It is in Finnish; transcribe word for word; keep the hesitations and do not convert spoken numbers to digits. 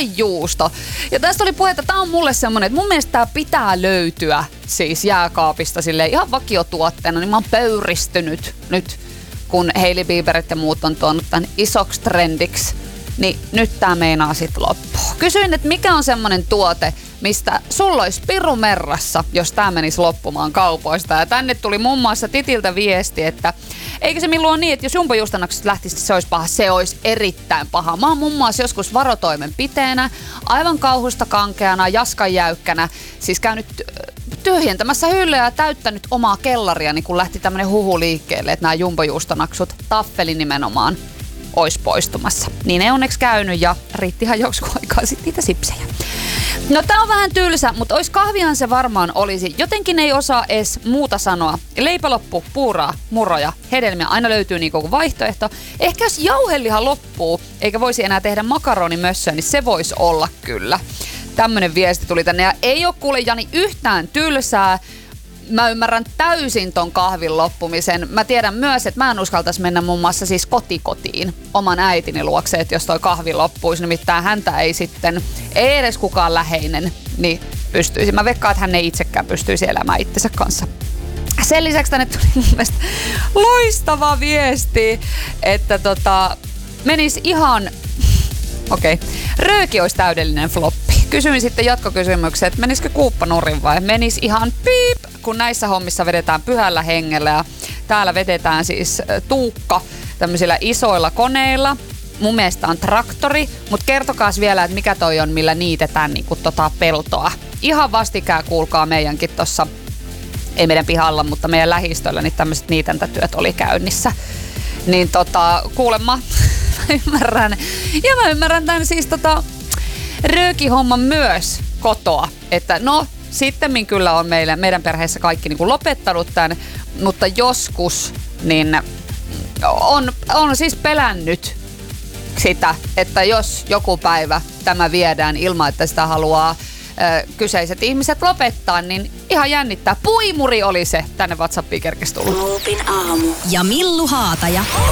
juusto. Ja tästä oli puhetta, tää on mulle semmonen, että mun mielestä tää pitää löytyä siis jääkaapista silleen ihan vakiotuotteena, niin mä oon pöyristynyt nyt, kun Hailey Bieberit ja muut on tuonut tän isoksi trendiksi. Niin nyt tää meinaa sit loppua. Kysyin, että mikä on semmonen tuote, mistä sulla olisi piru merrassa, jos tää menisi loppumaan kaupoista. Ja tänne tuli muun muassa Titiltä viesti, että eikö se milloin niin, että jos jumbojuustanakset lähtisi, se olisi paha. Se olisi erittäin paha. Mä oon muun muassa joskus varotoimenpiteenä, aivan kauhusta kankeana, jaskan jäykkänä, siis käynyt tyhjentämässä hyllyä ja täyttänyt omaa kellaria, niin kun lähti tämmönen huhu liikkeelle, että nämä jumbojuustonaksut, taffeli nimenomaan, olisi poistumassa. Niin ei onneksi käynyt ja riittihan joskus aikaa sitten niitä sipsejä. No tää on vähän tylsä, mutta ois kahvihan se varmaan olisi. Jotenkin ei osaa edes muuta sanoa. Leipäloppu, puuraa, murroja, hedelmiä. Aina löytyy niinku joku vaihtoehto. Ehkä jos jauheliha loppuu, eikä voisi enää tehdä makaronimössöä, niin se voisi olla kyllä. Tämmönen viesti tuli tänne. Ja ei oo kuule Jani yhtään tylsää. Mä ymmärrän täysin ton kahvin loppumisen. Mä tiedän myös, että mä en uskaltaisi mennä muun muassa siis kotikotiin oman äitini luokse, että jos toi kahvi loppuisi, nimittäin häntä ei sitten, ei edes kukaan läheinen, niin pystyisi. Mä veikkaan, että hän ei itsekään pystyisi elämään itsensä kanssa. Sen lisäksi tänne tuli mun mielestä loistava viesti, että tota, menisi ihan, okei, okay. Rööki olisi täydellinen floppi. Kysyin sitten jatkokysymyksen, että menisikö kuuppa nurin vai menisi ihan piip, kun näissä hommissa vedetään pyhällä hengellä ja täällä vedetään siis tuukka tämmöisillä isoilla koneilla. Mun mielestä on traktori, mutta kertokaas vielä, että mikä toi on, millä niitetään niin kuin tota peltoa. Ihan vastikään kuulkaa meidänkin tossa, ei meidän pihalla, mutta meidän lähistöllä, niin tämmöiset niitäntätyöt oli käynnissä. Niin tota, kuulemma, mä ymmärrän. Ja mä ymmärrän tämän siis tota röökihomman myös kotoa, että no sittemmin kyllä on meillä, meidän perheessä kaikki niin kuin lopettanut tämän, mutta joskus niin on, on siis pelännyt sitä, että jos joku päivä tämä viedään ilman, että sitä haluaa ö, kyseiset ihmiset lopettaa, niin ihan jännittää. Puimuri oli se, tänne WhatsAppiin kerkesi tullut. Loopin aamu. Ja Millu Haataja.